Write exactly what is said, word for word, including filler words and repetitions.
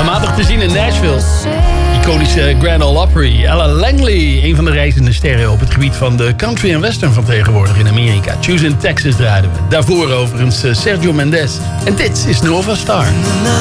Regelmatig te zien in Nashville. Iconische Grand Ole Opry. Ella Langley, een van de reizende sterren op het gebied van de country en western van tegenwoordig in Amerika. Choose in Texas draaiden we. Daarvoor overigens Sergio Mendes. En dit is Nova Star.